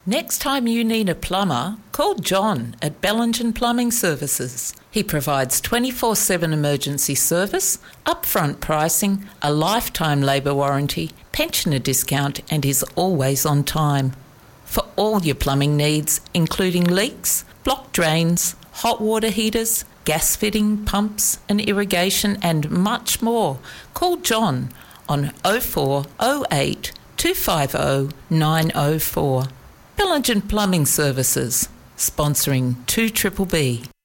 Next time you need a plumber, call John at Bellingen Plumbing Services. He provides 24/7 emergency service, upfront pricing, a lifetime labour warranty, pensioner discount, and is always on time. For all your plumbing needs, including leaks, blocked drains, hot water heaters, gas fitting, pumps and irrigation and much more, call John on 0408 250 904. Bellingen Plumbing Services, sponsoring 2BBB.